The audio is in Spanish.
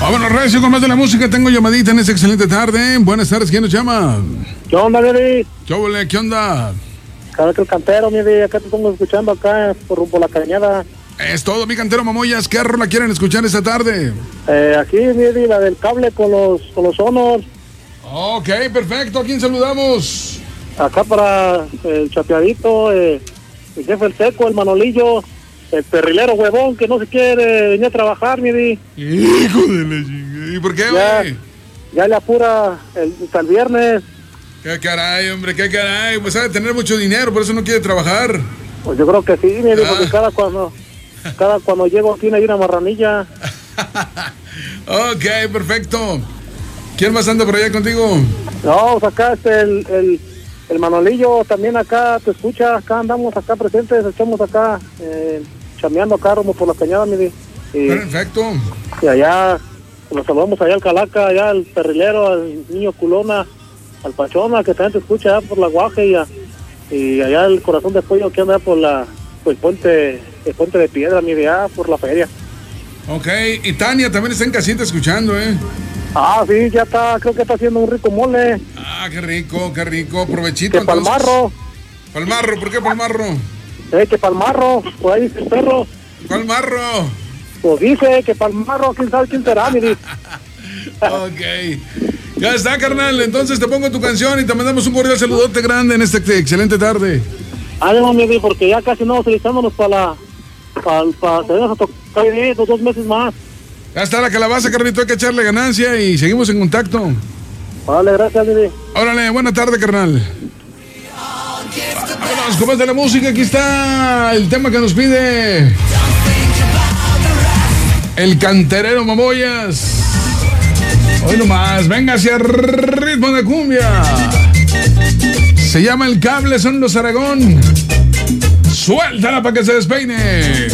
Vámonos, recio, con más de la música. Tengo llamadita en esta excelente tarde. Buenas tardes, ¿quién nos llama? ¿Qué onda, Miri? ¿Qué onda? Cada que el cantero, Miri, acá te pongo escuchando acá por la cañada. Es todo, mi cantero Mamoyas. ¿Qué rola quieren escuchar esta tarde? Aquí, Miri, la del cable con los Honor. Ok, perfecto. ¿A quién saludamos? Acá para el Chapeadito, el jefe el Seco, el Manolillo, el perrilero huevón que no se quiere venir a trabajar, Miri. Hijo de la chingada. ¿Y por qué, güey? Ya le apura hasta el viernes. Qué caray, hombre, qué caray. Pues ha de tener mucho dinero, por eso no quiere trabajar. Pues yo creo que sí, Miri, porque cada cuando llego aquí hay una marranilla. Ok, perfecto. ¿Quién más anda por allá contigo? No, pues acá el Manolillo también acá te escucha, acá andamos acá presentes, estamos acá chameando acá rumbo por la cañada, Miri. Perfecto. Y allá, nos saludamos allá al Calaca, allá al perrilero, al niño Culona, al Pachona, que también te escucha allá por la Guaje, y allá el Corazón de Pollo que anda por el puente de piedra, Miri, allá por la feria. Ok, y Tania también está en casita escuchando, Ah, sí, ya está, creo que está haciendo un rico mole. Ah, qué rico, provechito. Que palmarro. Palmarro, ¿por qué palmarro? Que palmarro, por ahí dice el perro. ¿Cuál marro? Pues dice que palmarro, quién sabe quién será, Miri. Ok. Ya está, carnal, entonces te pongo tu canción y te mandamos un cordial saludote grande en esta excelente tarde. Ánimo, Miri, porque ya casi no utilizándonos para tenernos a tocar 2 meses más. Ya está la calabaza, carnito, hay que echarle ganancia y seguimos en contacto. Vale, gracias, Miri. Órale, buena tarde, carnal. Vámonos con más de la música. Aquí está el tema que nos pide el canterero Mamoyas. Hoy nomás, venga hacia ritmo de cumbia. Se llama El Cable, son los Aragón. Suéltala para que se despeine.